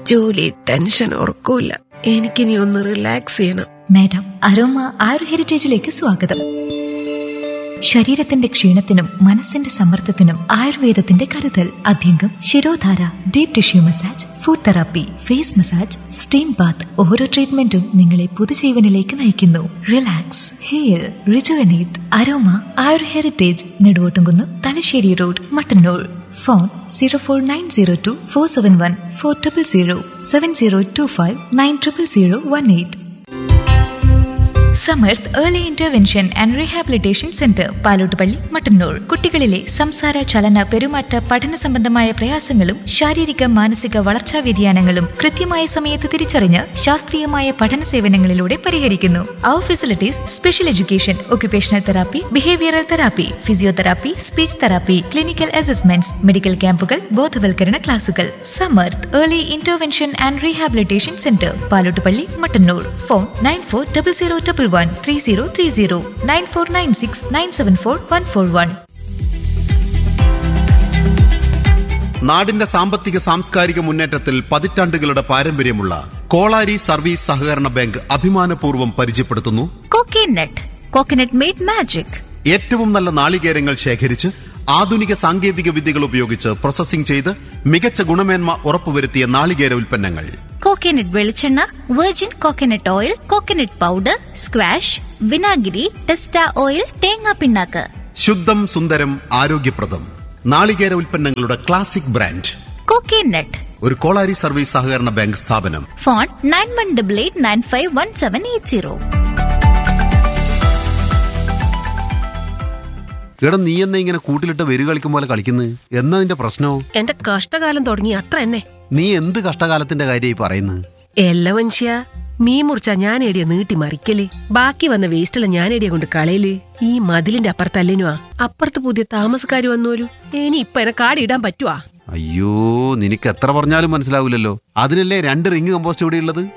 ജോലി, ടെൻഷൻ, ഉറക്കൂല. എനിക്കിനി ഒന്ന് റിലാക്സ് ചെയ്യണം. മാഡം, അരോമ ആയുർ ഹെറിറ്റേജിലേക്ക് സ്വാഗതം. ശരീരത്തിന്റെ ക്ഷീണത്തിനും മനസ്സിന്റെ സമ്മർദ്ദത്തിനും ആയുർവേദത്തിന്റെ കരുതൽ. അഭ്യംഗം, shirodhara, deep tissue massage, food therapy, face massage, steam Baat. ഓരോ ട്രീറ്റ്മെന്റും നിങ്ങളെ പുതുജീവനിലേക്ക് നയിക്കുന്നു. Relax, heal, rejuvenate. Aroma Ayur heritage, Neduvottumkunnu, Thalassery road, Mattannur. Phone 04902 471 4000 7025 900018. Samarth early intervention and rehabilitation centre, Palottupalli, Mattannur. കുട്ടികളിലെ സംസാര, ചലന, പെരുമാറ്റ, പഠന സംബന്ധമായ പ്രയാസങ്ങളും ശാരീരിക മാനസിക വളർച്ചാ വ്യതിയാനങ്ങളും കൃത്യമായ സമയത്ത് തിരിച്ചറിഞ്ഞ് ശാസ്ത്രീയമായ പഠന സേവനങ്ങളിലൂടെ പരിഹരിക്കുന്നു. അവർ facilities: special education, occupational therapy, behavioural therapy, physiotherapy, speech therapy, clinical assessments, medical ക്യാമ്പുകൾ, ബോധവൽക്കരണ ക്ലാസുകൾ. Samarth early intervention and rehabilitation centre, Palottupalli, Mattannur. Phone 9400113030 9496974141. നാടിന്റെ സാമ്പത്തിക സാംസ്കാരിക മുന്നേറ്റത്തിൽ പതിറ്റാണ്ടുകളുടെ പാരമ്പര്യമുള്ള കോളാരി സർവീസ് സഹകരണ ബാങ്ക് അഭിമാനപൂർവ്വം പരിചയപ്പെടുത്തുന്നു കോക്കനട്ട്. Coconut made magic. ഏറ്റവും നല്ല നാളികേരങ്ങൾ ശേഖരിച്ച് ആധുനിക സാങ്കേതിക വിദ്യകൾ ഉപയോഗിച്ച് പ്രോസസ്സിംഗ് ചെയ്ത് മികച്ച ഗുണമേന്മ ഉറപ്പുവരുത്തിയ നാളികേര ഉൽപ്പന്നങ്ങൾ. കോക്കനട്ട് വെളിച്ചെണ്ണ, virgin coconut oil, coconut powder, squash, വിനാഗിരി, ടെസ്റ്റ ഓയിൽ, തേങ്ങാ പിണ്ണാക്ക്. ശുദ്ധം, സുന്ദരം, ആരോഗ്യപ്രദം നാളികേര ഉൽപ്പന്നങ്ങളുടെ ക്ലാസിക് ബ്രാൻഡ് കോക്കനട്ട്. ഒരു കോളാരി സർവീസ് സഹകരണ ബാങ്ക് സ്ഥാപനം. ഫോൺ 9188951780. എടാ, നീ എന്നാ ഇങ്ങനെ കൂട്ടിലിട്ട് വെരു കളിക്കും പോലെ കളിക്കുന്നത്? എന്നാ നിന്റെ പ്രശ്നോ? എന്റെ കഷ്ടകാലം തുടങ്ങി, അത്ര തന്നെ. നീ എന്ത് കഷ്ടകാലത്തിന്റെ കാര്യമായി പറയുന്നത്? എല്ലാ മനുഷ്യ, മീൻ മുറിച്ചാ ഞാൻ എടിയ നീട്ടി മറിക്കല്, ബാക്കി വന്ന വേസ്റ്റെല്ലാം ഞാൻ എടിയ കൊണ്ട് കളയല്. ഈ മതിലിന്റെ അപ്പുറത്തല്ലേനുവാ, അപ്പുറത്ത് പുതിയ താമസക്കാര് വന്നോലു. ഇനി ഇപ്പൊ എന്നെ കാടിടാൻ പറ്റുവാ? അയ്യോ, നിനക്ക് എത്ര പറഞ്ഞാലും മനസ്സിലാവില്ലല്ലോ. അതിനല്ലേ 2 റിങ് കമ്പോസ്റ്റ് ഇവിടെ ഉള്ളത്.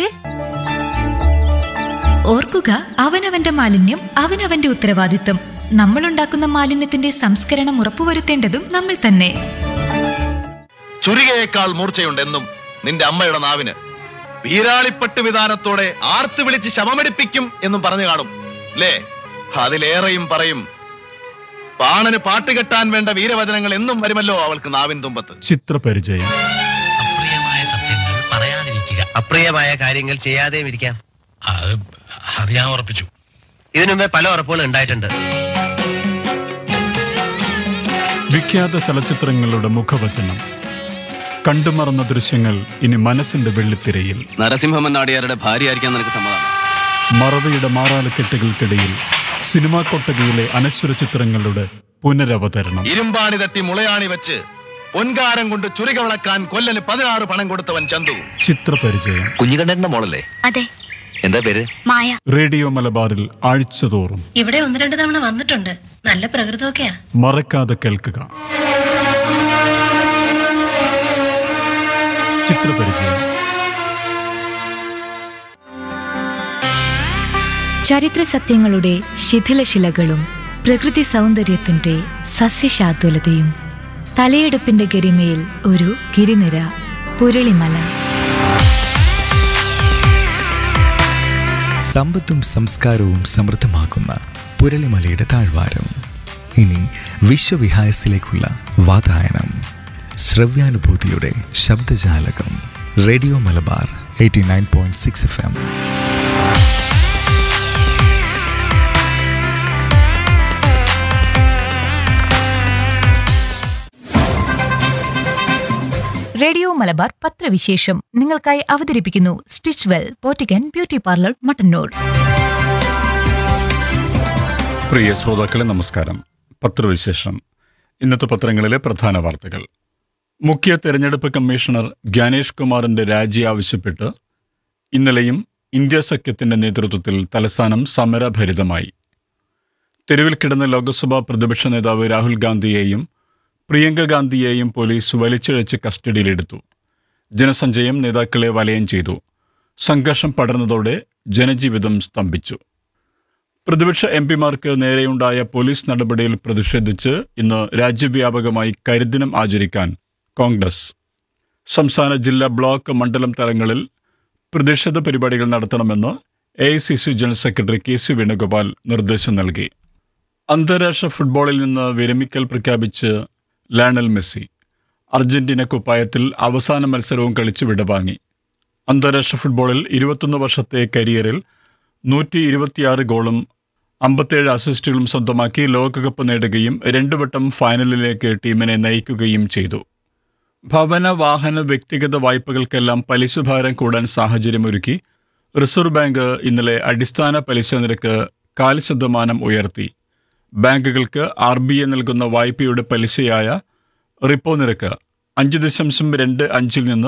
ഓർക്കുക, അവനവന്റെ മാലിന്യം അവനവന്റെ ഉത്തരവാദിത്തം. നമ്മളുണ്ടാക്കുന്ന മാലിന്യത്തിന്റെ സംസ്കരണം ഉറപ്പുവരുത്തേണ്ടതും നമ്മൾ തന്നെ. ചുരികയേക്കാൾ മൂർച്ചയുണ്ടെന്നും നിന്റെ അമ്മയുടെ നാവിന്. വീരാളിപ്പട്ട് വിധാനത്തോടെ ആർത്ത് വിളിച്ച് ശമമെടുപ്പിക്കും എന്നും പറഞ്ഞു കാണും അല്ലേ? അതിലേറെയും പറയും. പാണന് പാട്ടുകെട്ടാൻ വേണ്ട വീരവചനങ്ങൾ എന്നും വരുമല്ലോ അവൾക്ക് നാവിൻ തുമ്പത്ത്. ചിത്രപരിചയം. അപ്രിയമായ സത്യങ്ങൾ പറയാതിരിക്കുക, അപ്രിയമായ കാര്യങ്ങൾ ചെയ്യാതെയും ഇരിക്കാം. അത് ഞാൻ ഉറപ്പിച്ചു. ഇതിനു മുമ്പേ പല ഉറപ്പുകളും ഉണ്ടായിട്ടുണ്ട്. വിഖ്യാത ചലച്ചിത്രങ്ങളുടെ മുഖവചനം. കണ്ടുമറന്ന ദൃശ്യങ്ങൾ ഇനി മനസ്സിന്റെ വെള്ളിത്തിരയിൽ. നരസിംഹമന്നാടിയാരുടെ ഭാര്യയായിരിക്കാൻ നിനക്ക് സമ്മതമാണ്. മറവിയുടെ മാറാലക്കെട്ടുകൾക്കിടയിൽ സിനിമാ കൊട്ടകയിലെ അനശ്വര ചിത്രങ്ങളുടെ പുനരവതരണം. ഇരുമ്പാണി തട്ടി മുളയാണി വെച്ച് പൊൻകാരം കൊണ്ട് ചുരിക വിളക്കാൻ കൊല്ലന് 16 പണം കൊടുത്തവൻ ചന്തു. ചിത്രപരിചയം. കുഞ്ഞിക്കണ്ണന്റെ മോളല്ലേ? അതെ. എന്താ പേര്? മായ. റേഡിയോ മലബാറിൽ ആഴ്ചതോറും. ഇവിടെ 1-2 തവണ വന്നിട്ടുണ്ട്. നല്ല പ്രകൃതമൊക്കെയാ. മറക്കാതെ കേൾക്കുക. ചിത്രപരിചയം. ചരിത്ര സത്യങ്ങളുടെ ശിഥിലശിലകളും പ്രകൃതി സൗന്ദര്യത്തിന്റെ സസ്യശാതുലതയും. തലയെടുപ്പിന്റെ ഗരിമയിൽ ഒരു ഗിരിനിര, പുരളിമല. സമ്പത്തും സംസ്കാരവും സമൃദ്ധമാക്കുന്ന പുരളിമലയുടെ താഴ്വാരം. ഇനി വിശ്വവിഹായസിലേക്കുള്ള വാതായനം. ശ്രവ്യാനുഭൂതിയുടെ ശബ്ദജാലകം. Radio Malabar 89.6 FM. Radio Malabar പത്രവിശേഷം നിങ്ങൾക്കായി അവതരിപ്പിക്കുന്നു stitch well പോറ്റിക്കൻ beauty parlour, Mattannur. പ്രിയ ശ്രോതാക്കളെ നമസ്കാരം. പത്രവിശേഷം. ഇന്നത്തെ പത്രങ്ങളിലെ പ്രധാന വാർത്തകൾ. മുഖ്യ തെരഞ്ഞെടുപ്പ് കമ്മീഷണർ ജ്ഞാനേഷ് കുമാറിന്റെ രാജി ആവശ്യപ്പെട്ട് ഇന്നലെയും ഇന്ത്യ സഖ്യത്തിന്റെ നേതൃത്വത്തിൽ തലസ്ഥാനം സമരഭരിതമായി. തെരുവിൽ കിടന്ന ലോക്സഭാ പ്രതിപക്ഷ നേതാവ് രാഹുൽ ഗാന്ധിയെയും പ്രിയങ്ക ഗാന്ധിയെയും പോലീസ് വലിച്ചിഴച്ച് കസ്റ്റഡിയിലെടുത്തു. ജനസഞ്ചയം നേതാക്കളെ വലയം ചെയ്തു. സംഘർഷം പടർന്നതോടെ ജനജീവിതം സ്തംഭിച്ചു. പ്രതിപക്ഷ എംപിമാർക്ക് നേരെയുണ്ടായ പോലീസ് നടപടിയിൽ പ്രതിഷേധിച്ച് ഇന്ന് രാജ്യവ്യാപകമായി കരിദിനം ആചരിക്കാൻ കോൺഗ്രസ്. സംസ്ഥാന, ജില്ലാ, ബ്ലോക്ക്, മണ്ഡലം തലങ്ങളിൽ പ്രതിഷേധ പരിപാടികൾ നടത്തണമെന്ന് AICC general secretary KC Venugopal നിർദ്ദേശം നൽകി. അന്താരാഷ്ട്ര ഫുട്ബോളിൽ നിന്ന് വിരമിക്കൽ പ്രഖ്യാപിച്ച് ലയണൽ മെസ്സി അർജന്റീന കുപ്പായത്തിൽ അവസാന മത്സരവും കളിച്ച് വിടവാങ്ങി. അന്താരാഷ്ട്ര ഫുട്ബോളിൽ 21 വർഷത്തെ കരിയറിൽ 126 ഗോളും 57 അസിസ്റ്റുകളും സ്വന്തമാക്കി ലോകകപ്പ് നേടുകയും 2 വട്ടം ഫൈനലിലേക്ക് ടീമിനെ നയിക്കുകയും ചെയ്തു. ഭവന, വാഹന, വ്യക്തിഗത വായ്പകൾക്കെല്ലാം പലിശഭാരം കൂടാൻ സാഹചര്യമൊരുക്കി റിസർവ് ബാങ്ക് ഇന്നലെ അടിസ്ഥാന പലിശ നിരക്ക് 0.25% ഉയർത്തി. ബാങ്കുകൾക്ക് RBI നൽകുന്ന വായ്പയുടെ പലിശയായ റിപ്പോ നിരക്ക് 5.25 നിന്ന്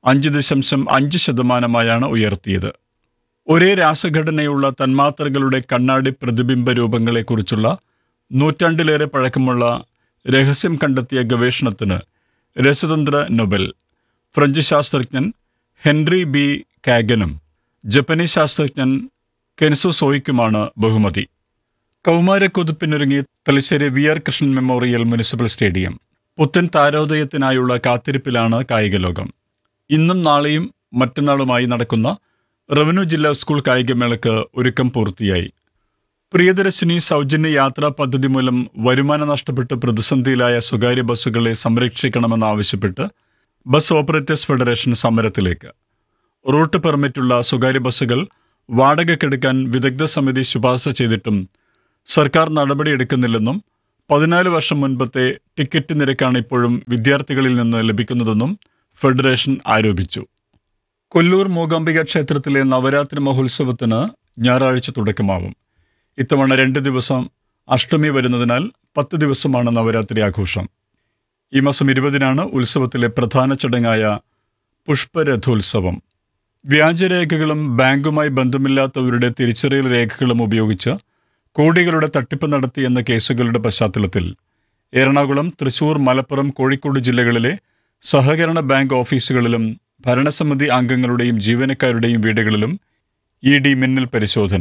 5.5% ഉയർത്തിയത്. ഒരേ രാസഘടനയുള്ള തന്മാത്രകളുടെ കണ്ണാടി പ്രതിബിംബ രൂപങ്ങളെക്കുറിച്ചുള്ള നൂറ്റാണ്ടിലേറെ പഴക്കമുള്ള രഹസ്യം കണ്ടെത്തിയ ഗവേഷണത്തിന് രസതന്ത്ര നൊബൽ ഫ്രഞ്ച് ശാസ്ത്രജ്ഞൻ ഹെൻറി B. കാഗനും ജപ്പനീസ് ശാസ്ത്രജ്ഞൻ കെൻസു സോയിക്കുമാണ് ബഹുമതി. കൗമാരക്കൊതുപ്പിനൊരുങ്ങി Thalassery VR Krishnan memorial municipal stadium. പുത്തൻ താരോദയത്തിനായുള്ള കാത്തിരിപ്പിലാണ് കായിക ലോകം. ഇന്നും നാളെയും മറ്റന്നാളുമായി നടക്കുന്ന റവന്യൂ ജില്ലാ സ്കൂൾ കായികമേളയ്ക്ക് ഒരുക്കം പൂർത്തിയായി. പ്രിയദർശിനി സൗജന്യ യാത്രാ പദ്ധതി മൂലം വരുമാനം നഷ്ടപ്പെട്ട് പ്രതിസന്ധിയിലായ സ്വകാര്യ ബസ്സുകളെ സംരക്ഷിക്കണമെന്നാവശ്യപ്പെട്ട് ബസ് ഓപ്പറേറ്റേഴ്സ് ഫെഡറേഷൻ സമരത്തിലേക്ക്. റൂട്ട് പെർമിറ്റുള്ള സ്വകാര്യ ബസ്സുകൾ വാടകയ്ക്കെടുക്കാൻ വിദഗ്ധ സമിതി ശുപാർശ ചെയ്തിട്ടും സർക്കാർ നടപടിയെടുക്കുന്നില്ലെന്നും 14 വർഷം മുൻപത്തെ ടിക്കറ്റ് നിരക്കാണ് ഇപ്പോഴും വിദ്യാർത്ഥികളിൽ നിന്ന് ലഭിക്കുന്നതെന്നും ഫെഡറേഷൻ ആരോപിച്ചു. കൊല്ലൂർ മൂകാംബിക ക്ഷേത്രത്തിലെ നവരാത്രി മഹോത്സവത്തിന് ഞായറാഴ്ച തുടക്കമാവും. ഇത്തവണ 2 ദിവസം അഷ്ടമി വരുന്നതിനാൽ 10 ദിവസമാണ് നവരാത്രി ആഘോഷം. ഈ മാസം 20-നാണ് ഉത്സവത്തിലെ പ്രധാന ചടങ്ങായ പുഷ്പരഥോത്സവം. വ്യാജരേഖകളും ബാങ്കുമായി ബന്ധമില്ലാത്തവരുടെ തിരിച്ചറിയൽ രേഖകളും ഉപയോഗിച്ച് കോടികളുടെ തട്ടിപ്പ് നടത്തിയെന്ന കേസുകളുടെ പശ്ചാത്തലത്തിൽ എറണാകുളം, തൃശൂർ, മലപ്പുറം, കോഴിക്കോട് ജില്ലകളിലെ സഹകരണ ബാങ്ക് ഓഫീസുകളിലും ഭരണസമിതി അംഗങ്ങളുടെയും ജീവനക്കാരുടെയും വീടുകളിലും ED മിന്നൽ പരിശോധന.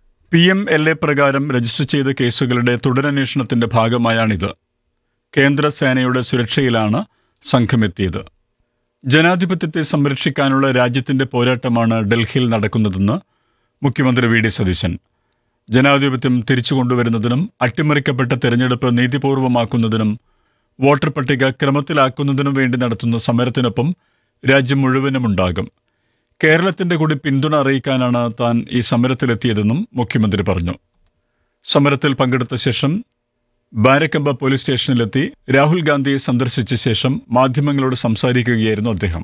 PMLA പ്രകാരം രജിസ്റ്റർ ചെയ്ത കേസുകളുടെ തുടരന്വേഷണത്തിന്റെ ഭാഗമായാണിത്. കേന്ദ്ര സേനയുടെ സുരക്ഷയിലാണ് സംഘമെത്തിയത്. ജനാധിപത്യത്തെ സംരക്ഷിക്കാനുള്ള രാജ്യത്തിന്റെ പോരാട്ടമാണ് ഡൽഹിയിൽ നടക്കുന്നതെന്ന് മുഖ്യമന്ത്രി VD സതീശൻ. ജനാധിപത്യം തിരിച്ചുകൊണ്ടുവരുന്നതിനും അട്ടിമറിക്കപ്പെട്ട തെരഞ്ഞെടുപ്പ് നീതിപൂർവമാക്കുന്നതിനും വോട്ടർ പട്ടിക ക്രമത്തിലാക്കുന്നതിനും വേണ്ടി നടത്തുന്ന സമരത്തിനൊപ്പം രാജ്യം മുഴുവനുമുണ്ടാകും. കേരളത്തിന്റെ കൂടി പിന്തുണ അറിയിക്കാനാണ് താൻ ഈ സമരത്തിലെത്തിയതെന്നും മുഖ്യമന്ത്രി പറഞ്ഞു. സമരത്തിൽ പങ്കെടുത്ത ശേഷം ബാരക്കമ്പ പോലീസ് സ്റ്റേഷനിലെത്തി രാഹുൽ ഗാന്ധിയെ സന്ദർശിച്ച ശേഷം മാധ്യമങ്ങളോട് സംസാരിക്കുകയായിരുന്നു അദ്ദേഹം.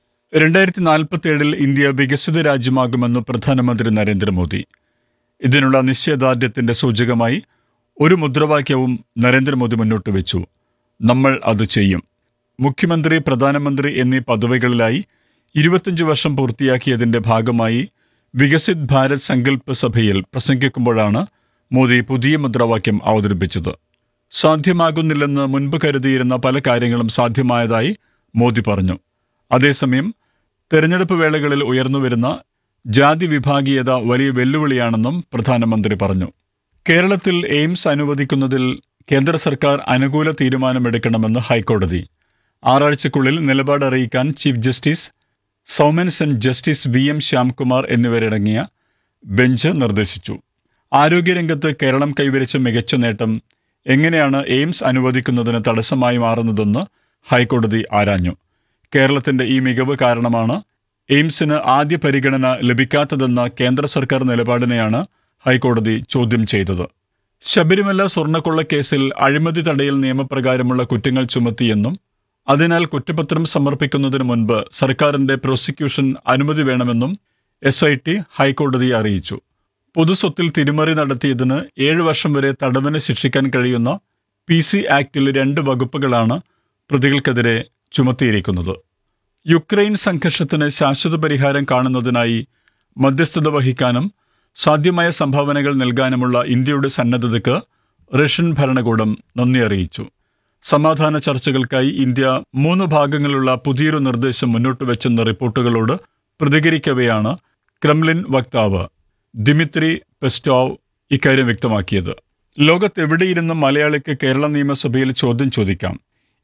2047 ഇന്ത്യ വികസിത രാജ്യമാകുമെന്ന് പ്രധാനമന്ത്രി നരേന്ദ്രമോദി. ഇതിനുള്ള നിശ്ചയദാർഢ്യത്തിന്റെ സൂചകമായി ഒരു മുദ്രാവാക്യവും നരേന്ദ്രമോദി മുന്നോട്ട് വെച്ചു: നമ്മൾ അത് ചെയ്യും. മുഖ്യമന്ത്രി, പ്രധാനമന്ത്രി എന്നീ പദവികളിലായി 25 വർഷം പൂർത്തിയാക്കിയതിന്റെ ഭാഗമായി വികസിത് ഭാരത് സങ്കല്പ് സഭയിൽ പ്രസംഗിക്കുമ്പോഴാണ് മോദി പുതിയ മുദ്രാവാക്യം അവതരിപ്പിച്ചത്. സാധ്യമാകുന്നില്ലെന്ന് മുൻപ് കരുതിയിരുന്ന പല കാര്യങ്ങളും സാധ്യമായതായി മോദി പറഞ്ഞു. അതേസമയം തെരഞ്ഞെടുപ്പ് വേളകളിൽ ഉയർന്നുവരുന്ന ജാതി വിഭാഗീയത വലിയ വെല്ലുവിളിയാണെന്നും പ്രധാനമന്ത്രി പറഞ്ഞു. കേരളത്തിൽ എയിംസ് അനുവദിക്കുന്നതിൽ കേന്ദ്ര സർക്കാർ അനുകൂല തീരുമാനമെടുക്കണമെന്ന് ഹൈക്കോടതി. 6 ആഴ്ചയ്ക്കുള്ളിൽ നിലപാട് അറിയിക്കാൻ chief justice Soumen Sen, justice VM Shyamkumar എന്നിവരടങ്ങിയ ബെഞ്ച് നിർദ്ദേശിച്ചു. ആരോഗ്യരംഗത്ത് കേരളം കൈവരിച്ച മികച്ച നേട്ടം എങ്ങനെയാണ് എയിംസ് അനുവദിക്കുന്നതിന് തടസ്സമായി മാറുന്നതെന്ന് ഹൈക്കോടതി ആരാഞ്ഞു. കേരളത്തിന്റെ ഈ മികവ് കാരണമാണ് എയിംസിന് ആദ്യ പരിഗണന ലഭിക്കാത്തതെന്ന കേന്ദ്ര സർക്കാർ നിലപാടിനെയാണ് ഹൈക്കോടതി ചോദ്യം ചെയ്തത്. ശബരിമല സ്വർണ്ണക്കൊള്ളക്കേസിൽ അഴിമതി തടയൽ നിയമപ്രകാരമുള്ള കുറ്റങ്ങൾ ചുമത്തിയെന്നും അതിനാൽ കുറ്റപത്രം സമർപ്പിക്കുന്നതിന് മുൻപ് സർക്കാരിന്റെ പ്രോസിക്യൂഷൻ അനുമതി വേണമെന്നും SIT ഹൈക്കോടതിയെ അറിയിച്ചു. പൊതുസ്വത്തിൽ തിരിമറി നടത്തിയതിന് 7 വർഷം വരെ തടവിന് ശിക്ഷിക്കാൻ കഴിയുന്ന PC ആക്ടിൽ 2 വകുപ്പുകളാണ് പ്രതികൾക്കെതിരെ ചുമത്തിയിരിക്കുന്നത്. യുക്രൈൻ സംഘർഷത്തിന് ശാശ്വത പരിഹാരം കാണുന്നതിനായി മധ്യസ്ഥത വഹിക്കാനും സാധ്യമായ സംഭാവനകൾ നൽകാനുമുള്ള ഇന്ത്യയുടെ സന്നദ്ധതയ്ക്ക് റഷ്യൻ ഭരണകൂടം നന്ദി അറിയിച്ചു. സമാധാന ചർച്ചകൾക്കായി ഇന്ത്യ 3 ഭാഗങ്ങളുള്ള പുതിയൊരു നിർദ്ദേശം മുന്നോട്ട് വെച്ചെന്ന റിപ്പോർട്ടുകളോട് പ്രതികരിക്കവെയാണ് ക്രെംലിൻ വക്താവ് ദിമിത്രി പെസ്റ്റോവ് ഇക്കാര്യം വ്യക്തമാക്കിയത്. ലോകത്തെവിടെയിരുന്നും മലയാളിക്ക് കേരള നിയമസഭയിൽ ചോദ്യം ചോദിക്കാം.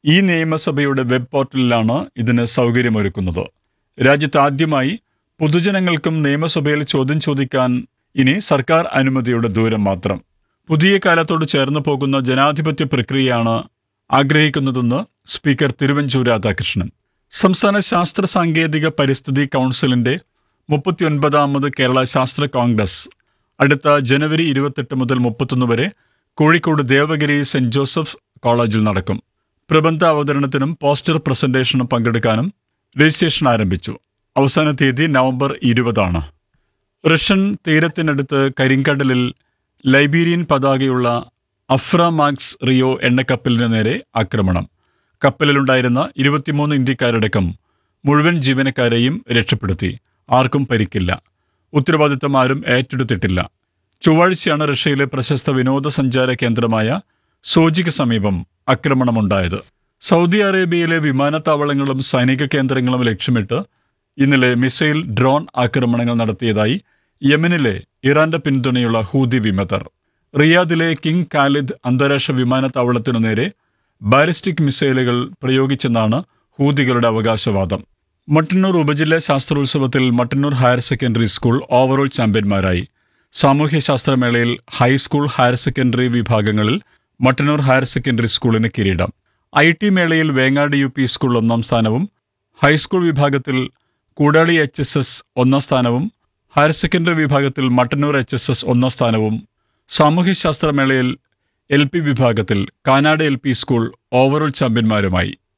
ഈ നിയമസഭയുടെ വെബ് പോർട്ടലിലാണ് ഇതിന് സൗകര്യമൊരുക്കുന്നത്. രാജ്യത്ത് ആദ്യമായി പൊതുജനങ്ങൾക്കും നിയമസഭയിൽ ചോദ്യം ചോദിക്കാൻ ഇനി സർക്കാർ അനുമതിയുടെ ദൂരം മാത്രം. പുതിയ കാലത്തോട് ചേർന്ന് പോകുന്ന ജനാധിപത്യ പ്രക്രിയയാണ് ആഗ്രഹിക്കുന്നതെന്ന് സ്പീക്കർ തിരുവഞ്ചൂർ രാധാകൃഷ്ണൻ. സംസ്ഥാന ശാസ്ത്ര സാങ്കേതിക പരിസ്ഥിതി കൗൺസിലിന്റെ 39ാമത് കേരള ശാസ്ത്ര കോൺഗ്രസ് അടുത്ത ജനുവരി 28 മുതൽ 31 വരെ കോഴിക്കോട് ദേവഗിരി സെന്റ് ജോസഫ് കോളേജിൽ നടക്കും. പ്രബന്ധ അവതരണത്തിനും പോസ്റ്റർ പ്രസന്റേഷനും പങ്കെടുക്കാനും രജിസ്ട്രേഷൻ ആരംഭിച്ചു. അവസാന തീയതി November 20 Russian തീരത്തിനടുത്ത് കരിങ്കടലിൽ Liberian പതാകയുള്ള AHPRA max Rio എണ്ണക്കപ്പലിന് നേരെ ആക്രമണം. കപ്പലിലുണ്ടായിരുന്ന 23 ഇന്ത്യക്കാരടക്കം മുഴുവൻ ജീവനക്കാരെയും രക്ഷപ്പെടുത്തി. ആർക്കും പരിക്കില്ല. ഉത്തരവാദിത്തം ആരും ഏറ്റെടുത്തിട്ടില്ല. ചൊവ്വാഴ്ചയാണ് റഷ്യയിലെ പ്രശസ്ത വിനോദസഞ്ചാര കേന്ദ്രമായ സോജിക്ക് സമീപം ആക്രമണമുണ്ടായത്. സൗദി അറേബ്യയിലെ വിമാനത്താവളങ്ങളും സൈനിക കേന്ദ്രങ്ങളും ലക്ഷ്യമിട്ട് ഇന്നലെ മിസൈൽ ഡ്രോൺ ആക്രമണങ്ങൾ നടത്തിയതായി യമനിലെ ഇറാന്റെ പിന്തുണയുള്ള ഹൂതി വിമതർ. റിയാദിലെ കിങ് ഖാലിദ് അന്താരാഷ്ട്ര വിമാനത്താവളത്തിനു നേരെ ബാലിസ്റ്റിക് മിസൈലുകൾ പ്രയോഗിച്ചെന്നാണ് ഹൂതികളുടെ അവകാശവാദം. മട്ടന്നൂർ ഉപജില്ലാ ശാസ്ത്രോത്സവത്തിൽ Mattannur higher secondary school overall ചാമ്പ്യന്മാരായി. സാമൂഹ്യശാസ്ത്രമേളയിൽ high school higher secondary വിഭാഗങ്ങളിൽ മട്ടന്നൂർ ഹയർ സെക്കൻഡറി സ്കൂളിന് കിരീടം. IT മേളയിൽ വേങ്ങാട് UP സ്കൂൾ 1ാം സ്ഥാനവും ഹൈസ്കൂൾ വിഭാഗത്തിൽ കൂടാളി HSS 1ാം സ്ഥാനവും ഹയർ സെക്കൻഡറി വിഭാഗത്തിൽ മട്ടന്നൂർ HSS 1ാം സ്ഥാനവും സാമൂഹ്യശാസ്ത്രമേളയിൽ LP വിഭാഗത്തിൽ കാനാട് LP സ്കൂൾ ഓവറോൾ ചാമ്പ്യന്മാരുമായി.